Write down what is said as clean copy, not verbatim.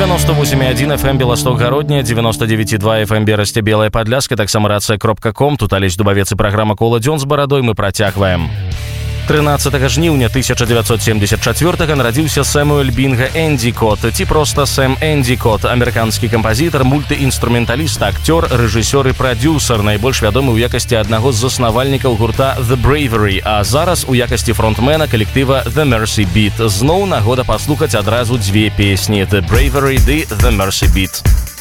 98,1 FM Белосток-Гародня, 99,2 FM Берасце, Белая Падляска, таксама рацыя.ком. Тут Алесь Дубавец і праграма «Кола дзён» з барадой. Мы працягваем. 13 жніўня 1994 нарадзіўся Сэмюэль Бінга Эндікот, ці проста Сэм Эндікот, амерыканскі кампазітар, мультыінструменталіст, акцёр, рэжысёр і прадзюсар, найбольш вядомы ў якасці аднаго з заснавальнікаў гурта The Bravery, а зараз у якасці фронтмена калектыва The Mercy Beat. Зноў нагода паслухаць адразу дзве песні: The Bravery ды The Mercy Beat.